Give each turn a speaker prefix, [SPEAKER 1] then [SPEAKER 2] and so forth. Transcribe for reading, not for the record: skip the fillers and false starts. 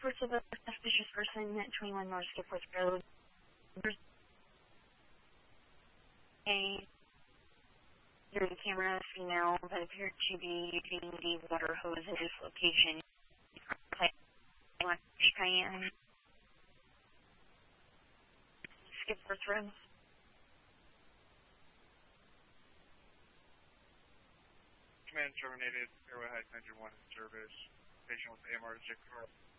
[SPEAKER 1] reports of a suspicious person at 21 North Skipworth Road. There's a security camera female that appeared to be using the water hose at this location. Cheyenne. Skipworth Road.
[SPEAKER 2] Command terminated. Airway Heights Engine 1 in service. Patient with AMR to check car.